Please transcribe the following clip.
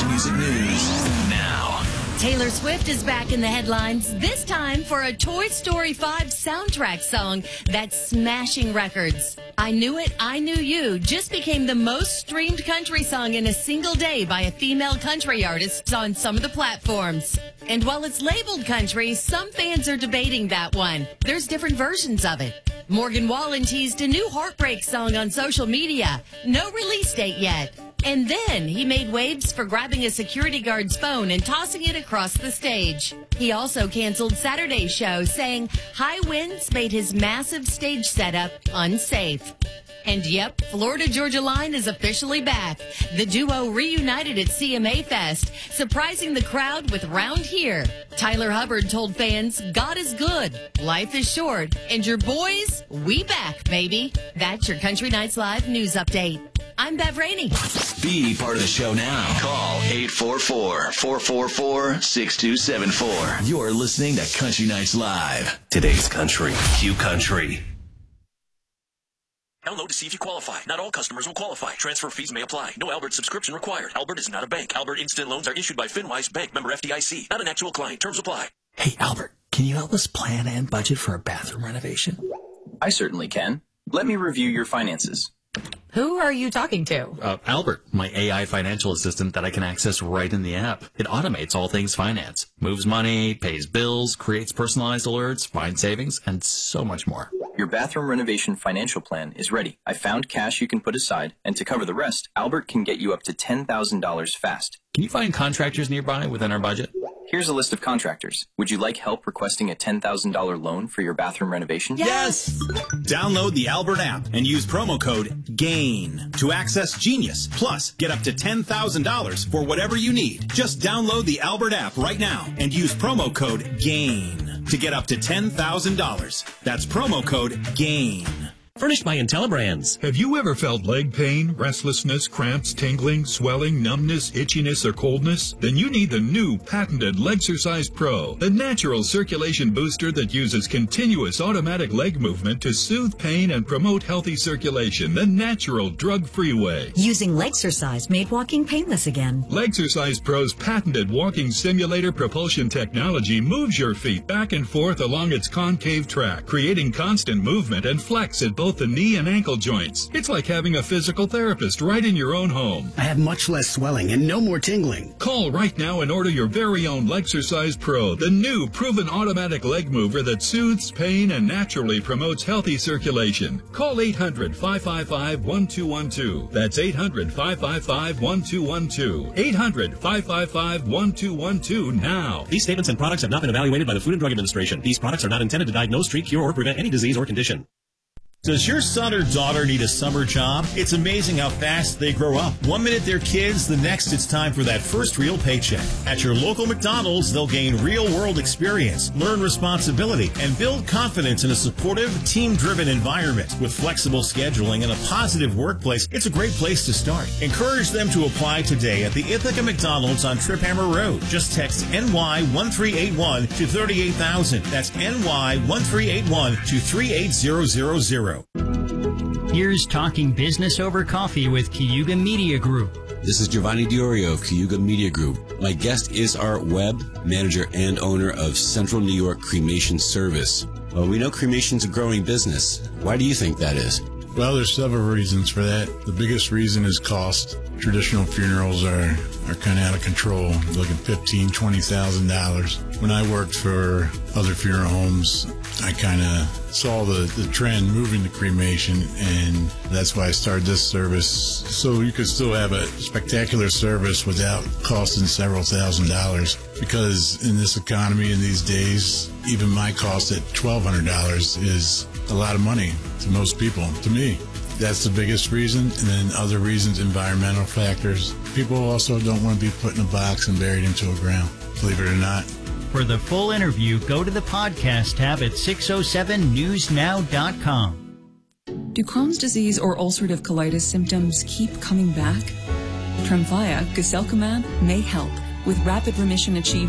Music News now. Taylor Swift is back in the headlines, this time for a Toy Story 5 soundtrack song that's smashing records. I Knew It, I Knew You just became the most streamed country song in a single day by a female country artist on some of the platforms. And while it's labeled country, some fans are debating that one. There's different versions of it. Morgan Wallen teased a new Heartbreak song on social media. No release date yet. And then he made waves for grabbing a security guard's phone and tossing it across the stage. He also canceled Saturday's show, saying high winds made his massive stage setup unsafe. And yep, Florida Georgia Line is officially back. The duo reunited at CMA Fest, surprising the crowd with Round Here. Tyler Hubbard told fans, God is good, life is short, and your boys, we back, baby. That's your Country Nights Live news update. I'm Bev Rainey. Be part of the show now. Call 844-444-6274. You're listening to Country Nights Live. Today's country. Q Country. Download to see if you qualify. Not all customers will qualify. Transfer fees may apply. No Albert subscription required. Albert is not a bank. Albert Instant Loans are issued by FinWise Bank, member FDIC. Not an actual client. Terms apply. Hey, Albert, can you help us plan and budget for a bathroom renovation? I certainly can. Let me review your finances. Who are you talking to? Albert, my AI financial assistant that I can access right in the app. It automates all things finance, moves money, pays bills, creates personalized alerts, finds savings, and so much more. Your bathroom renovation financial plan is ready. I found cash you can put aside, and to cover the rest, Albert can get you up to $10,000 fast. Can you find contractors nearby within our budget? Here's a list of contractors. Would you like help requesting a $10,000 loan for your bathroom renovation? Yes! Download the Albert app and use promo code GAIN to access Genius. Plus, get up to $10,000 for whatever you need. Just download the Albert app right now and use promo code GAIN to get up to $10,000. That's promo code GAIN. Furnished by IntelliBrands. Have you ever felt leg pain, restlessness, cramps, tingling, swelling, numbness, itchiness, or coldness? Then you need the new patented Legsercise Pro, the natural circulation booster that uses continuous automatic leg movement to soothe pain and promote healthy circulation the natural, drug-free way. Using Legsercise made walking painless again. Legsercise Pro's patented walking simulator propulsion technology moves your feet back and forth along its concave track, creating constant movement and flex at both the knee and ankle joints. It's like having a physical therapist right in your own home. I have much less swelling and no more tingling. Call right now and order your very own Legsercise Pro, the new proven automatic leg mover that soothes pain and naturally promotes healthy circulation. Call 800-555-1212. That's 800-555-1212. 800-555-1212 now. These statements and products have not been evaluated by the Food and Drug Administration. These products are not intended to diagnose, treat, cure, or prevent any disease or condition. Does your son or daughter need a summer job? It's amazing how fast they grow up. 1 minute they're kids, the next it's time for that first real paycheck. At your local McDonald's, they'll gain real-world experience, learn responsibility, and build confidence in a supportive, team-driven environment. With flexible scheduling and a positive workplace, it's a great place to start. Encourage them to apply today at the Ithaca McDonald's on Trip Hammer Road. Just text NY1381 to 38,000. That's NY1381 to 38000. Here's Talking Business Over Coffee with Cayuga Media Group. This is Giovanni Diorio of Cayuga Media Group. My guest is our web manager and owner of Central New York Cremation Service. Well, we know cremation's a growing business. Why do you think that is? Well, there's several reasons for that. The biggest reason is cost. Traditional funerals are kind of out of control, looking $15,000, $20,000. When I worked for other funeral homes, I kind of saw the trend moving to cremation, and that's why I started this service, so you could still have a spectacular service without costing several $1,000s. Because in this economy in these days, even my cost at $1,200 is a lot of money to most people. To me, that's the biggest reason. And then other reasons, environmental factors. People also don't want to be put in a box and buried into a ground, believe it or not. For the full interview, go to the podcast tab at 607newsnow.com. Do Crohn's disease or ulcerative colitis symptoms keep coming back? Tremfya, guselkumab, may help, with rapid remission achieved